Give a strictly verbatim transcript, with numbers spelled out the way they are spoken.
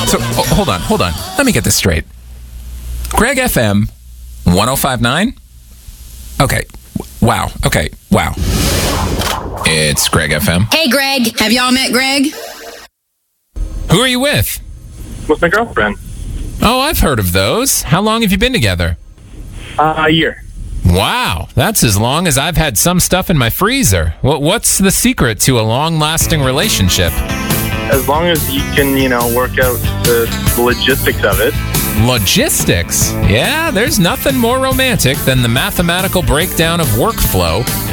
So, oh, hold on, hold on. Let me get this straight. Greg F M, one oh five point nine? Okay. Wow. Okay. Wow. It's Greg F M. Hey, Greg. Have y'all met Greg? Who are you with? With my girlfriend. Oh, I've heard of those. How long have you been together? Uh, a year. Wow. That's as long as I've had some stuff in my freezer. What, what's the secret to a long-lasting relationship? As long as you can, you know, work out the logistics of it. Logistics? Yeah, there's nothing more romantic than the mathematical breakdown of workflow